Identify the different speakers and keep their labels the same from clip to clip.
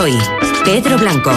Speaker 1: hoy. Pedro Blanco.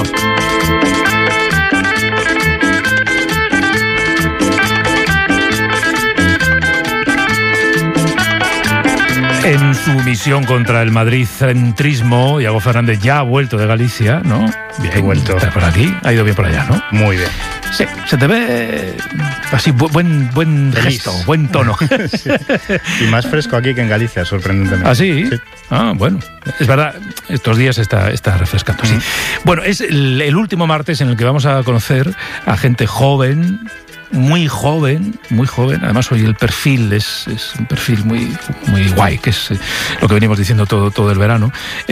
Speaker 2: En su misión contra el madridcentrismo, Iago Fernández ya ha vuelto de Galicia, ¿no? Bien,
Speaker 3: he vuelto.
Speaker 2: ¿Estás por aquí? Ha ido bien por allá, ¿no?
Speaker 3: Muy bien.
Speaker 2: Sí, se te ve así, buen gesto, buen tono.
Speaker 3: Sí. Y más fresco aquí que en Galicia, sorprendentemente.
Speaker 2: ¿Ah, sí? Sí. Ah, bueno. Es verdad, estos días está refrescando, sí. Bueno, es el último martes en el que vamos a conocer a gente joven, muy joven. Además, hoy el perfil es un perfil muy guay, que es lo que venimos diciendo todo el verano.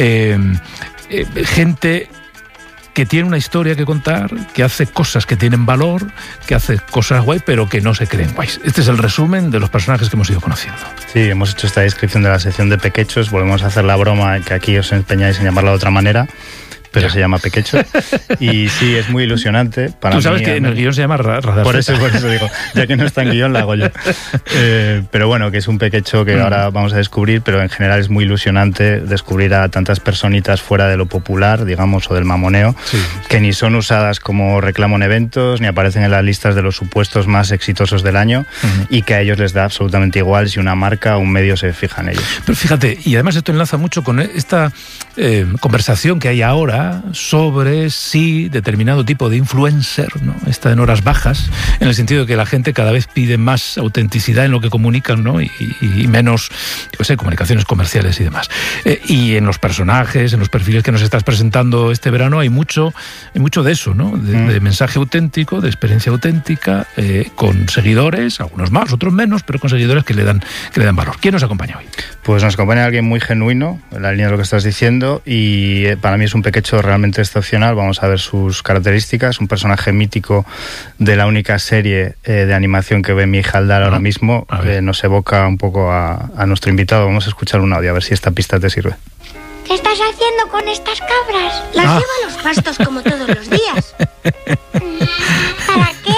Speaker 2: Gente que tiene una historia que contar, que hace cosas que tienen valor, que hace cosas guay, pero que no se creen guays. Este es el resumen de los personajes que hemos ido conociendo.
Speaker 3: Sí, hemos hecho esta descripción de la sección de Pequechos. Volvemos a hacer la broma que aquí os empeñáis en llamarla de otra manera, pero se llama Pequecho. Y sí, es muy ilusionante. Para
Speaker 2: Tú sabes
Speaker 3: mí,
Speaker 2: que en el guión se llama Radar.
Speaker 3: Por eso digo, ya que no está en guión, la hago yo. Pero bueno, que es un Pequecho que ahora vamos a descubrir, pero en general es muy ilusionante descubrir a tantas personitas fuera de lo popular, digamos, o del mamoneo, que ni son usadas como reclamo en eventos, ni aparecen en las listas de los supuestos más exitosos del año, y que a ellos les da absolutamente igual si una marca o un medio se fija en ellos.
Speaker 2: Pero fíjate, y además esto enlaza mucho con esta conversación que hay ahora sobre si determinado tipo de influencer, ¿no?, está en horas bajas, en el sentido de que la gente cada vez pide más autenticidad en lo que comunican, ¿no?, y menos, comunicaciones comerciales y demás. Y en los personajes, en los perfiles que nos estás presentando este verano hay mucho de eso, ¿no?, de mensaje auténtico, de experiencia auténtica, con seguidores, algunos más, otros menos, pero con seguidores que le dan valor. ¿Quién nos acompaña hoy?
Speaker 3: Pues nos acompaña alguien muy genuino, en la línea de lo que estás diciendo, y para mí es un Pequecho realmente excepcional. Vamos a ver sus características. Un personaje mítico de la única serie de animación que ve mi hija Aldar ahora mismo. Nos evoca un poco a nuestro invitado. Vamos a escuchar un audio, a ver si esta pista te sirve.
Speaker 4: ¿Qué estás haciendo con estas cabras? Las llevo a los pastos como todos los días. ¿Para qué?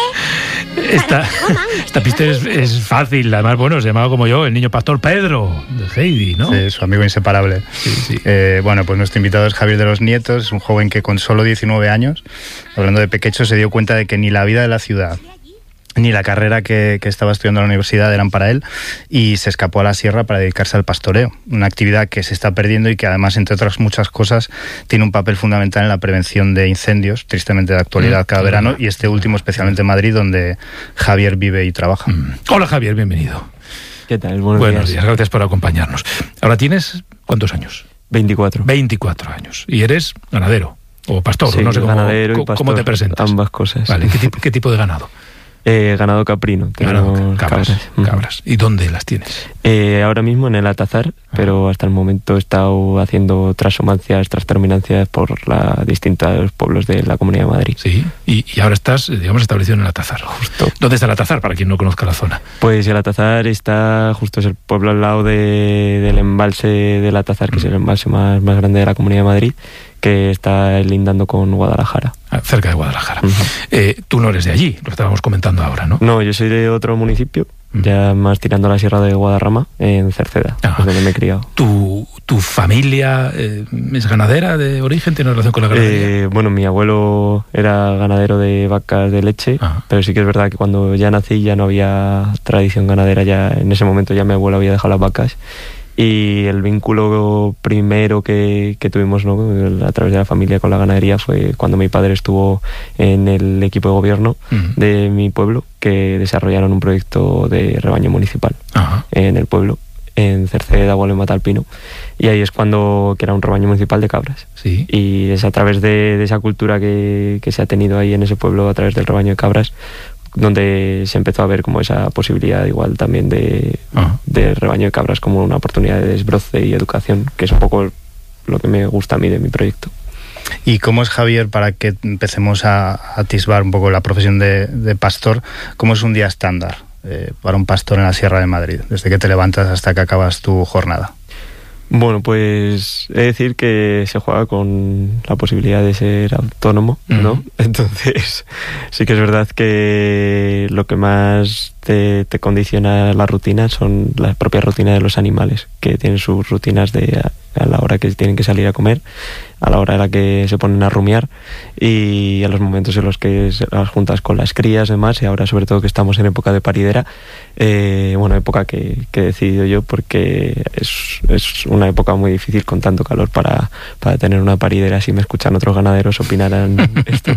Speaker 2: Esta pista es fácil. Además, se llamaba como yo, el niño pastor Pedro, de Heidi, ¿no?
Speaker 3: Sí, su amigo inseparable.
Speaker 2: Sí.
Speaker 3: Pues nuestro invitado es Javier de los Nietos. Es un joven que con solo 19 años, hablando de Pequecho, se dio cuenta de que ni la vida de la ciudad ni la carrera que estaba estudiando en la universidad eran para él, y se escapó a la sierra para dedicarse al pastoreo, una actividad que se está perdiendo y que además, entre otras muchas cosas, tiene un papel fundamental en la prevención de incendios, tristemente de actualidad cada verano, y este último especialmente en Madrid, donde Javier vive y trabaja.
Speaker 2: Hola Javier, bienvenido.
Speaker 5: ¿Qué tal? Buenos días,
Speaker 2: gracias por acompañarnos. Ahora tienes, ¿cuántos años?
Speaker 5: 24.
Speaker 2: 24 años. ¿Y eres ganadero o pastor?
Speaker 5: Sí,
Speaker 2: No sé
Speaker 5: ganadero y pastor,
Speaker 2: cómo te presentas.
Speaker 5: Ambas cosas.
Speaker 2: Vale, ¿qué tipo de ganado?
Speaker 5: Ganado caprino.
Speaker 2: Cabras. ¿Y dónde las tienes?
Speaker 5: Ahora mismo en el Atazar, pero hasta el momento he estado haciendo transhumancias, transterminancias por distintos pueblos de la Comunidad de Madrid.
Speaker 2: Sí, y ahora estás, establecido en el Atazar.
Speaker 5: Justo.
Speaker 2: ¿Dónde está el Atazar, para quien no conozca la zona?
Speaker 5: Pues el Atazar está justo, es el pueblo al lado del embalse del Atazar, que es el embalse más grande de la Comunidad de Madrid, que está lindando con Guadalajara.
Speaker 2: Cerca de Guadalajara. Tú no eres de allí, lo estábamos comentando ahora, ¿no?
Speaker 5: No, yo soy de otro municipio, ya más tirando a la sierra de Guadarrama, en Cerceda, es donde me he criado.
Speaker 2: ¿Tu familia es ganadera de origen? ¿Tiene relación con la ganadería?
Speaker 5: Mi abuelo era ganadero de vacas de leche, pero sí que es verdad que cuando ya nací ya no había tradición ganadera, ya en ese momento ya mi abuelo había dejado las vacas. Y el vínculo primero que tuvimos, ¿no?, a través de la familia con la ganadería fue cuando mi padre estuvo en el equipo de gobierno de mi pueblo, que desarrollaron un proyecto de rebaño municipal en el pueblo, en Cerceda, Gualema, Talpino, y ahí es que era un rebaño municipal de cabras.
Speaker 2: Sí.
Speaker 5: Y es a través de esa cultura que se ha tenido ahí en ese pueblo, a través del rebaño de cabras, donde se empezó a ver como esa posibilidad igual también de rebaño de cabras como una oportunidad de desbroce y educación, que es un poco lo que me gusta a mí de mi proyecto.
Speaker 3: ¿Y cómo es, Javier, para que empecemos a atisbar un poco la profesión de pastor, cómo es un día estándar para un pastor en la Sierra de Madrid, desde que te levantas hasta que acabas tu jornada?
Speaker 5: Bueno, pues he de decir que se juega con la posibilidad de ser autónomo, ¿no? Entonces, sí que es verdad que lo que más te condiciona la rutina son las propias rutinas de los animales, que tienen sus rutinas de a la hora que tienen que salir a comer, a la hora en la que se ponen a rumiar y a los momentos en los que las juntas con las crías y demás, y ahora sobre todo que estamos en época de paridera, época que he decidido yo porque es una época muy difícil con tanto calor para tener una paridera. Si me escuchan otros ganaderos opinarán esto.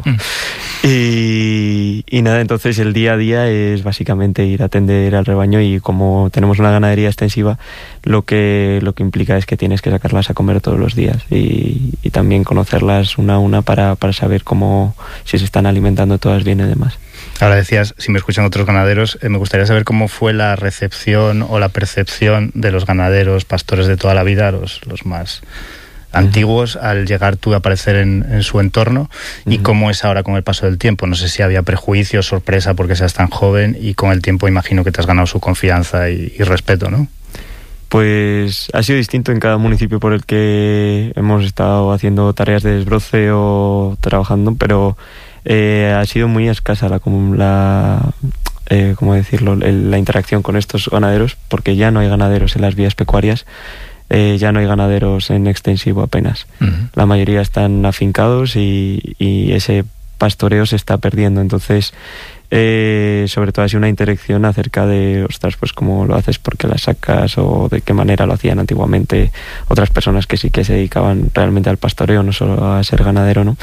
Speaker 5: Y nada, entonces el día a día es básicamente ir a atender al rebaño, y como tenemos una ganadería extensiva, lo que implica es que tienes que sacarlas a comer todos los días y también conocerlas una a una para saber si se están alimentando todas bien y demás.
Speaker 3: Ahora decías, si me escuchan otros ganaderos, me gustaría saber cómo fue la recepción o la percepción de los ganaderos, pastores de toda la vida, los más antiguos, al llegar tú a aparecer en su entorno, y cómo es ahora con el paso del tiempo. No sé si había prejuicios, sorpresa porque seas tan joven, y con el tiempo imagino que te has ganado su confianza y respeto, ¿no?
Speaker 5: Pues ha sido distinto en cada municipio por el que hemos estado haciendo tareas de desbroce o trabajando, pero ha sido muy escasa la interacción con estos ganaderos, porque ya no hay ganaderos en las vías pecuarias, ya no hay ganaderos en extensivo apenas. La mayoría están afincados y ese pastoreo se está perdiendo. Entonces, sobre todo ha sido una interacción acerca de, pues cómo lo haces, por qué las sacas, o de qué manera lo hacían antiguamente otras personas que sí que se dedicaban realmente al pastoreo, no solo a ser ganadero, ¿no?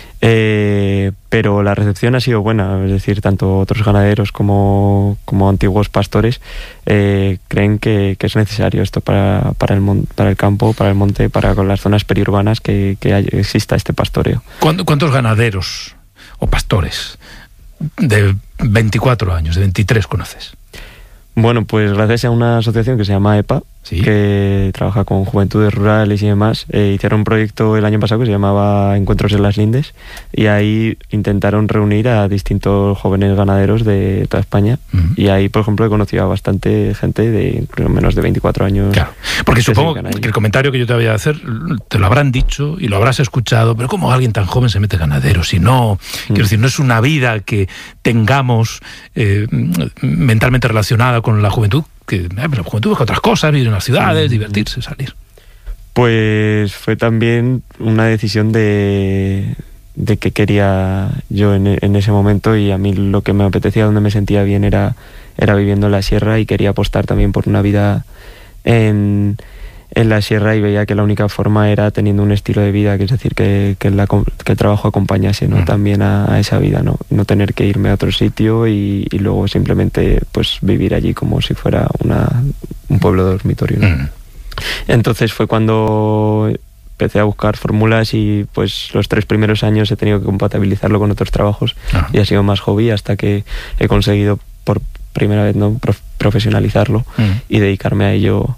Speaker 5: Pero la recepción ha sido buena, es decir, tanto otros ganaderos como antiguos pastores creen que es necesario esto para el campo, para el monte, para con las zonas periurbanas, que exista este pastoreo.
Speaker 2: ¿Cuántos ganaderos o pastores de 24 años, de 23 conoces?
Speaker 5: Bueno, pues gracias a una asociación que se llama EPA, ¿sí?, que trabaja con juventudes rurales y demás, hicieron un proyecto el año pasado que se llamaba Encuentros en las Lindes, y ahí intentaron reunir a distintos jóvenes ganaderos de toda España. Y ahí, por ejemplo, he conocido a bastante gente de menos de 24 años.
Speaker 2: Claro, porque supongo que el comentario que yo te voy a hacer te lo habrán dicho y lo habrás escuchado, pero ¿cómo alguien tan joven se mete ganadero? Si no, quiero decir, no es una vida que tengamos mentalmente relacionada con la juventud, que la juventud busca otras cosas, vivir en las ciudades, divertirse, salir.
Speaker 5: Pues fue también una decisión de qué quería yo en ese momento, y a mí lo que me apetecía, donde me sentía bien, era viviendo en la sierra, y quería apostar también por una vida en la sierra, y veía que la única forma era teniendo un estilo de vida, que es decir, que el trabajo acompañase, ¿no? También a esa vida, no tener que irme a otro sitio y luego simplemente pues vivir allí como si fuera un pueblo dormitorio, ¿no? Entonces fue cuando empecé a buscar fórmulas, y pues los 3 primeros años he tenido que compatibilizarlo con otros trabajos, y ha sido más hobby hasta que he conseguido por primera vez, ¿no?, profesionalizarlo y dedicarme a ello,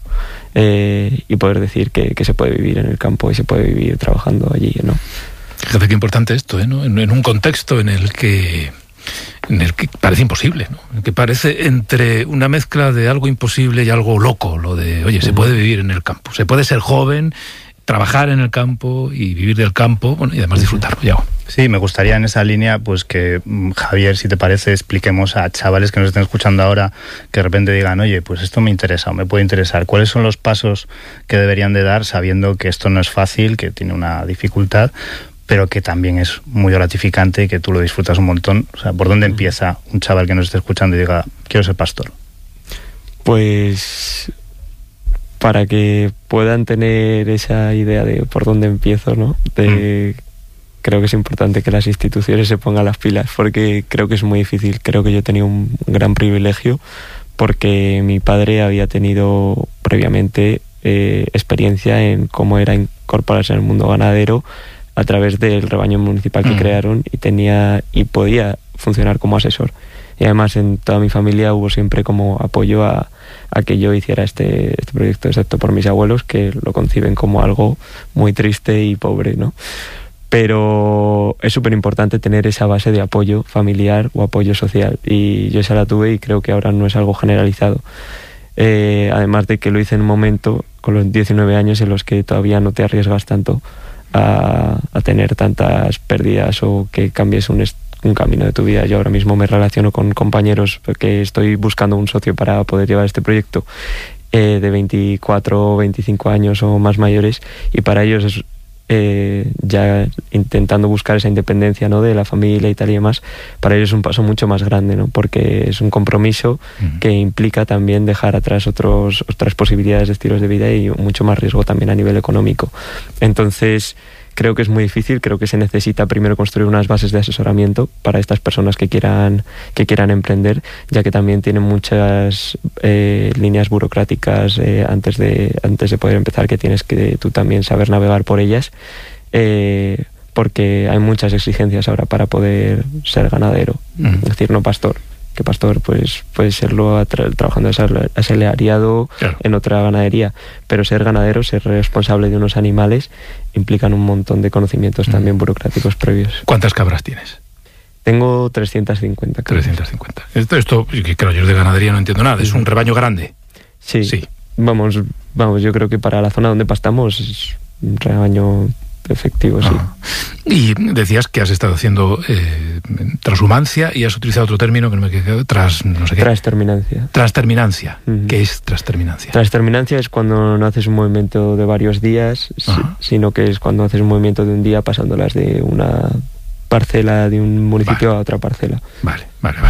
Speaker 5: y poder decir que se puede vivir en el campo y se puede vivir trabajando allí, ¿no?
Speaker 2: Fíjate qué importante esto, ¿no? En un contexto en el que parece imposible, ¿no? En el que parece entre una mezcla de algo imposible y algo loco, lo de, oye, se puede vivir en el campo, se puede ser joven, trabajar en el campo y vivir del campo, bueno, y además disfrutarlo, ya.
Speaker 3: Sí, me gustaría en esa línea, pues que Javier, si te parece, expliquemos a chavales que nos estén escuchando ahora, que de repente digan, oye, pues esto me interesa o me puede interesar. ¿Cuáles son los pasos que deberían de dar, sabiendo que esto no es fácil, que tiene una dificultad, pero que también es muy gratificante y que tú lo disfrutas un montón? O sea, ¿por dónde empieza un chaval que nos esté escuchando y diga, quiero ser pastor?
Speaker 5: Pues para que puedan tener esa idea de por dónde empiezo, ¿no? Creo que es importante que las instituciones se pongan las pilas, porque creo que es muy difícil. Creo que yo he tenido un gran privilegio, porque mi padre había tenido previamente experiencia en cómo era incorporarse en el mundo ganadero a través del rebaño municipal que crearon, y podía funcionar como asesor. Y además en toda mi familia hubo siempre como apoyo a que yo hiciera este proyecto, excepto por mis abuelos, que lo conciben como algo muy triste y pobre, ¿no? Pero es súper importante tener esa base de apoyo familiar o apoyo social, y yo esa la tuve, y creo que ahora no es algo generalizado. Además de que lo hice en un momento, con los 19 años, en los que todavía no te arriesgas tanto a tener tantas pérdidas o que cambies un camino de tu vida. Yo ahora mismo me relaciono con compañeros, porque estoy buscando un socio para poder llevar este proyecto, de 24 o 25 años o más mayores, y para ellos es ya intentando buscar esa independencia, ¿no?, de la familia y tal y demás, para ellos es un paso mucho más grande, ¿no?, porque es un compromiso que implica también dejar atrás otras posibilidades de estilos de vida y mucho más riesgo también a nivel económico. Entonces creo que es muy difícil, creo que se necesita primero construir unas bases de asesoramiento para estas personas que quieran emprender, ya que también tienen muchas líneas burocráticas antes de poder empezar, que tienes que tú también saber navegar por ellas, porque hay muchas exigencias ahora para poder ser ganadero, es decir, no pastor. Que pastor pues puede serlo trabajando asalariado, claro, en otra ganadería, pero ser ganadero, ser responsable de unos animales, implican un montón de conocimientos también burocráticos previos.
Speaker 2: ¿Cuántas cabras tienes?
Speaker 5: Tengo 350 cabras.
Speaker 2: 350. Esto claro, yo de ganadería no entiendo nada. ¿Es un rebaño grande?
Speaker 5: Sí. Vamos, yo creo que para la zona donde pastamos es un rebaño efectivo, sí.
Speaker 2: Y decías que has estado haciendo transhumancia y has utilizado otro término que no me quedó, Transterminancia. Transterminancia. ¿Qué es transterminancia?
Speaker 5: Transterminancia es cuando no haces un movimiento de varios días, sino que es cuando haces un movimiento de un día pasándolas de una parcela de un municipio a otra parcela.
Speaker 2: Vale.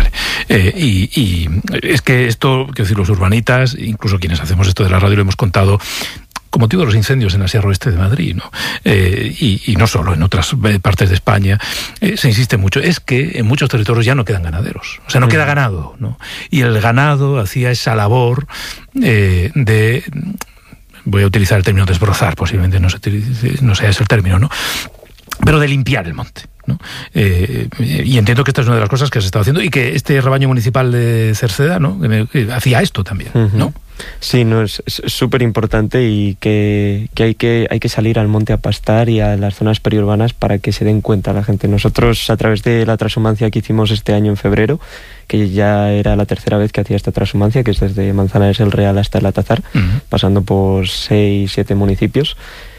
Speaker 2: Y es que esto, quiero decir, los urbanitas, incluso quienes hacemos esto de la radio, lo hemos contado con motivo de los incendios en la Sierra Oeste de Madrid, ¿no? Y no solo, en otras partes de España, se insiste mucho. Es que en muchos territorios ya no quedan ganaderos, o sea, no queda ganado, ¿no? Y el ganado hacía esa labor de, voy a utilizar el término desbrozar, posiblemente no sea ese el término, ¿no?, pero de limpiar el monte, ¿no? Y entiendo que esta es una de las cosas que has estado haciendo y que este rebaño municipal de Cerceda, ¿no?, hacía esto también, ¿no?
Speaker 5: Sí, no, es súper importante, y que hay que salir al monte a pastar y a las zonas periurbanas para que se den cuenta la gente. Nosotros, a través de la transhumancia que hicimos este año en febrero, que ya era la tercera vez que hacía esta transhumancia, que es desde Manzanares el Real hasta el Atazar, pasando por 6-7 municipios,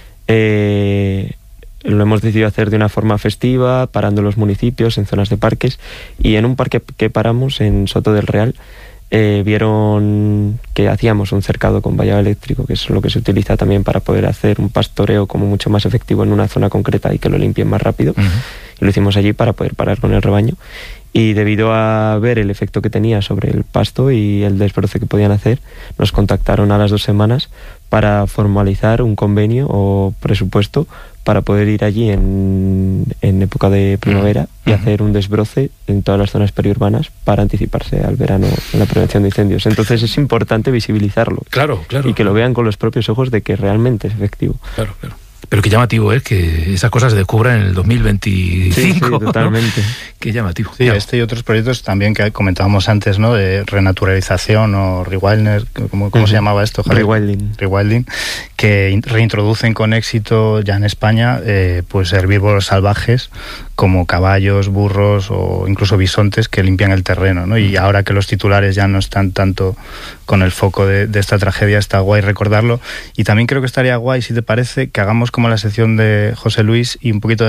Speaker 5: lo hemos decidido hacer de una forma festiva, parando los municipios, en zonas de parques, y en un parque que paramos, en Soto del Real, vieron que hacíamos un cercado con vallado eléctrico, que es lo que se utiliza también para poder hacer un pastoreo como mucho más efectivo en una zona concreta y que lo limpien más rápido. Y lo hicimos allí para poder parar con el rebaño. Y debido a ver el efecto que tenía sobre el pasto y el desbroce que podían hacer, nos contactaron a las 2 semanas para formalizar un convenio o presupuesto para poder ir allí en época de primavera y hacer un desbroce en todas las zonas periurbanas para anticiparse al verano en la prevención de incendios. Entonces es importante visibilizarlo.
Speaker 2: Claro.
Speaker 5: Y que lo vean con los propios ojos de que realmente es efectivo.
Speaker 2: Claro. Pero qué llamativo es que esas cosas se descubran en el 2025. Sí,
Speaker 5: totalmente.
Speaker 2: ¿No? Qué llamativo.
Speaker 3: Sí, este y otros proyectos también que comentábamos antes, ¿no?, de renaturalización o rewilding, ¿cómo se llamaba esto, Javier? Rewilding, que reintroducen con éxito ya en España pues herbívoros salvajes como caballos, burros o incluso bisontes que limpian el terreno, ¿no? Y ahora que los titulares ya no están tanto con el foco de esta tragedia, está guay recordarlo. Y también creo que estaría guay, si te parece, que hagamos como la sección de José Luis y un poquito de